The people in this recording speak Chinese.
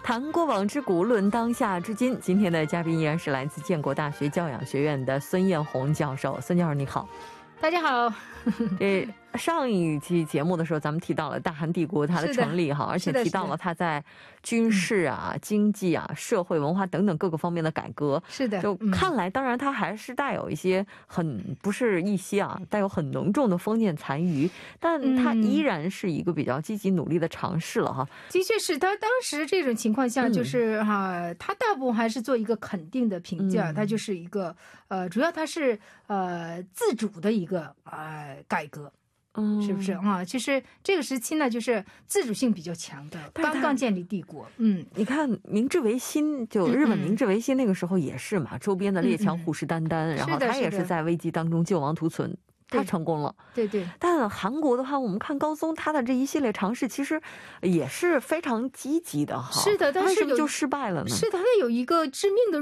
谈过往之古，论当下之今。今天的嘉宾依然是来自建国大学教养学院的孙艳红教授。孙教授你好。 大家好。 上一期节目的时候咱们提到了大韩帝国它的成立哈，而且提到了它在军事啊、经济啊、社会文化等等各个方面的改革。 是的， 就看来当然它还是带有一些不是一些啊，带有很浓重的封建残余，但它依然是一个比较积极努力的尝试了哈。 的确是，他当时这种情况下就是他大部分还是做一个肯定的评价，他就是一个主要他是自主的一个改革。是不是啊？其实这个时期呢，就是自主性比较强的，刚刚建立帝国。你看明治维新，就日本明治维新那个时候也是嘛，周边的列强虎视眈眈，然后他也是在危机当中救亡图存。他成功了， 对对。 但韩国的话，我们看高宗他的这一系列尝试，其实也是非常积极的哈。 是的，但是为什么就失败了呢？ 是他有一个致命的